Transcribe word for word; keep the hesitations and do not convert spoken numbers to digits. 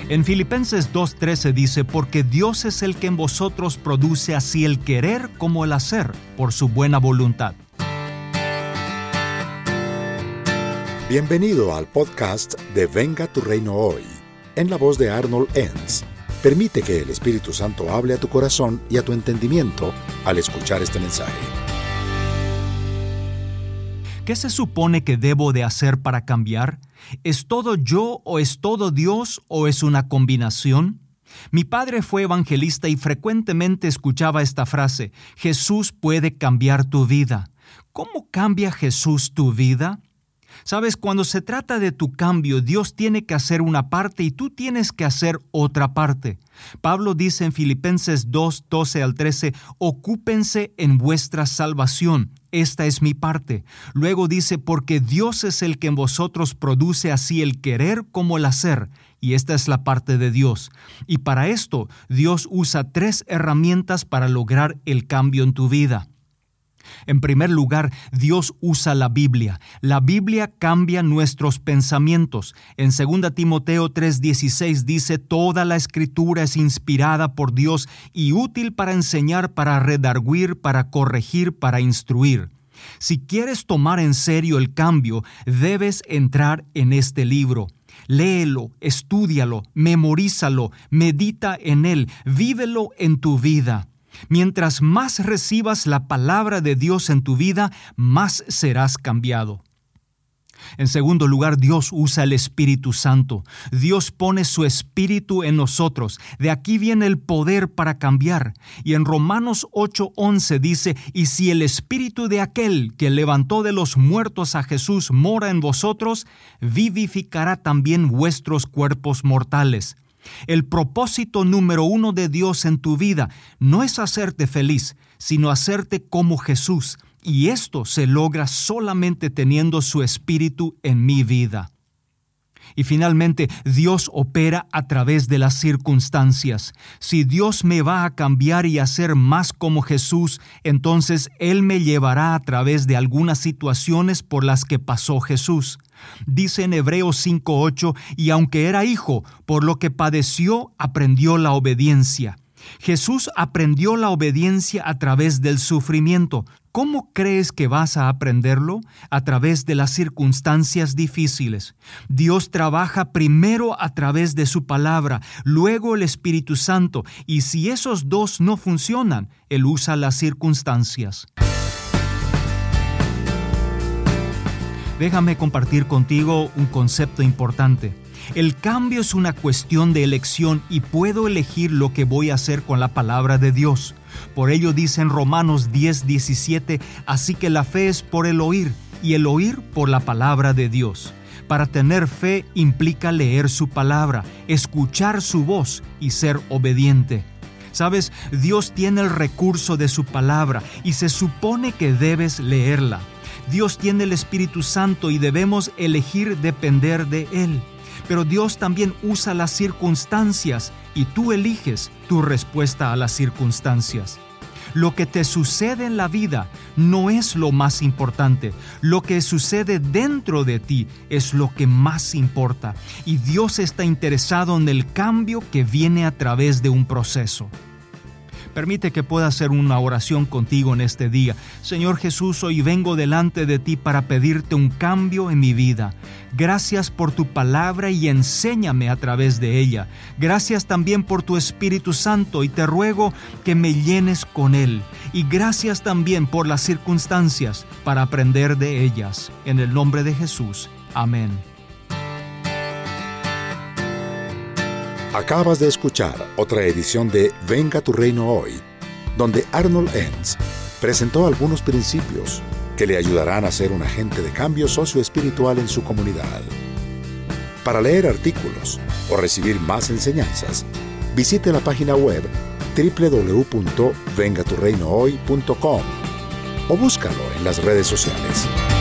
En Filipenses dos trece dice, porque Dios es el que en vosotros produce así el querer como el hacer, por su buena voluntad. Bienvenido al podcast de Venga tu Reino Hoy, en la voz de Arnold Enns. Permite que el Espíritu Santo hable a tu corazón y a tu entendimiento al escuchar este mensaje. ¿Qué se supone que debo de hacer para cambiar? ¿Es todo yo o es todo Dios o es una combinación? Mi padre fue evangelista y frecuentemente escuchaba esta frase: Jesús puede cambiar tu vida. ¿Cómo cambia Jesús tu vida? Sabes, cuando se trata de tu cambio, Dios tiene que hacer una parte y tú tienes que hacer otra parte. Pablo dice en Filipenses dos, doce al trece, ocúpense en vuestra salvación. Esta es mi parte. Luego dice, porque Dios es el que en vosotros produce así el querer como el hacer. Y esta es la parte de Dios. Y para esto, Dios usa tres herramientas para lograr el cambio en tu vida. En primer lugar, Dios usa la Biblia. La Biblia cambia nuestros pensamientos. En segunda Timoteo tres dieciséis dice, toda la Escritura es inspirada por Dios y útil para enseñar, para redarguir, para corregir, para instruir. Si quieres tomar en serio el cambio, debes entrar en este libro. Léelo, estúdialo, memorízalo, medita en él, vívelo en tu vida. Mientras más recibas la palabra de Dios en tu vida, más serás cambiado. En segundo lugar, Dios usa el Espíritu Santo. Dios pone su Espíritu en nosotros. De aquí viene el poder para cambiar. Y en Romanos ocho once dice, y si el Espíritu de aquel que levantó de los muertos a Jesús mora en vosotros, vivificará también vuestros cuerpos mortales. El propósito número uno de Dios en tu vida no es hacerte feliz, sino hacerte como Jesús. Y esto se logra solamente teniendo su Espíritu en mi vida. Y finalmente, Dios opera a través de las circunstancias. Si Dios me va a cambiar y hacer más como Jesús, entonces Él me llevará a través de algunas situaciones por las que pasó Jesús. Dice en Hebreos cinco ocho, y aunque era hijo, por lo que padeció, aprendió la obediencia. Jesús aprendió la obediencia a través del sufrimiento. ¿Cómo crees que vas a aprenderlo? A través de las circunstancias difíciles. Dios trabaja primero a través de su palabra, luego el Espíritu Santo, y si esos dos no funcionan, Él usa las circunstancias. Déjame compartir contigo un concepto importante. El cambio es una cuestión de elección y puedo elegir lo que voy a hacer con la palabra de Dios. Por ello dice en Romanos diez diecisiete, así que la fe es por el oír y el oír por la palabra de Dios. Para tener fe implica leer su palabra, escuchar su voz y ser obediente. Sabes, Dios tiene el recurso de su palabra y se supone que debes leerla. Dios tiene el Espíritu Santo y debemos elegir depender de Él. Pero Dios también usa las circunstancias y tú eliges tu respuesta a las circunstancias. Lo que te sucede en la vida no es lo más importante. Lo que sucede dentro de ti es lo que más importa. Y Dios está interesado en el cambio que viene a través de un proceso. Permite que pueda hacer una oración contigo en este día. Señor Jesús, hoy vengo delante de ti para pedirte un cambio en mi vida. Gracias por tu palabra y enséñame a través de ella. Gracias también por tu Espíritu Santo y te ruego que me llenes con él. Y gracias también por las circunstancias para aprender de ellas. En el nombre de Jesús. Amén. Acabas de escuchar otra edición de Venga tu Reino Hoy, donde Arnold Enns presentó algunos principios que le ayudarán a ser un agente de cambio socioespiritual en su comunidad. Para leer artículos o recibir más enseñanzas, visite la página web doble u doble u doble u punto venga tu reino hoy punto com o búscalo en las redes sociales.